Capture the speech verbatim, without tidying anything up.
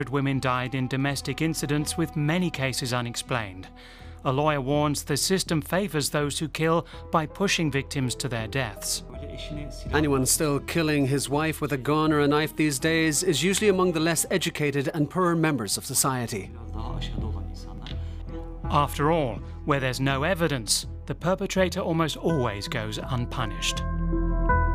Women died in domestic incidents, with many cases unexplained. A lawyer warns the system favours those who kill by pushing victims to their deaths. Anyone still killing his wife with a gun or a knife these days is usually among the less educated and poorer members of society. After all, where there's no evidence, the perpetrator almost always goes unpunished.